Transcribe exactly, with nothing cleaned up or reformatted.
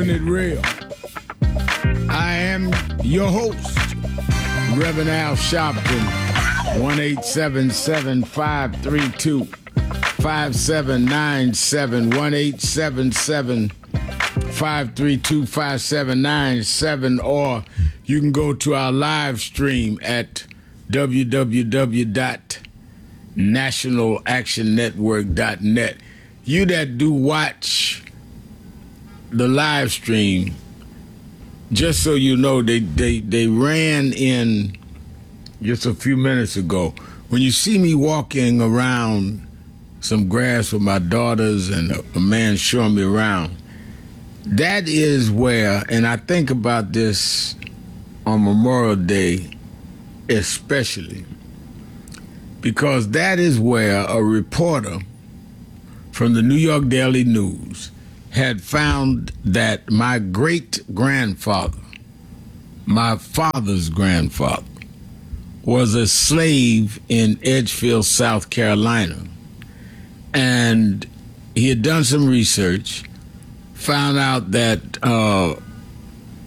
keeping it real. I am your host, Reverend Al Sharpton, one eight seven seven, five three two, five seven nine seven, one eight seven seven, five three two, five seven nine seven, or you can go to our live stream at w w w dot national action network dot net. You that do watch the live stream, just so you know, they, they, they ran in just a few minutes ago. When you see me walking around some grass with my daughters and a, a man showing me around, that is where, and I think about this on Memorial Day especially, because that is where a reporter from the New York Daily News had found that my great-grandfather, my father's grandfather, was a slave in Edgefield, South Carolina. And he had done some research, found out that uh,